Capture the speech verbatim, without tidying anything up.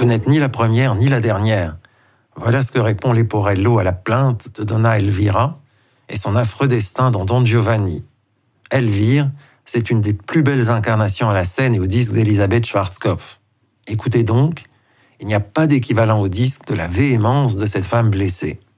Vous n'êtes ni la première ni la dernière. Voilà ce que répond Leporello à la plainte de Donna Elvira et son affreux destin dans Don Giovanni. Elvire, c'est une des plus belles incarnations à la scène et au disque d'Elisabeth Schwarzkopf. Écoutez donc, il n'y a pas d'équivalent au disque de la véhémence de cette femme blessée.